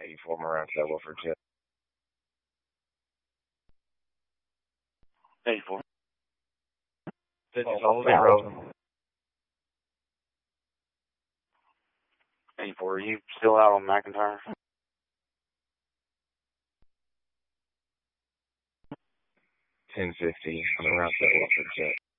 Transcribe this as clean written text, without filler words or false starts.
84 around to that Wilford jet. 84. Hold that road. 84, are you still out on McIntyre? 1050 on the route to that Wilford jet.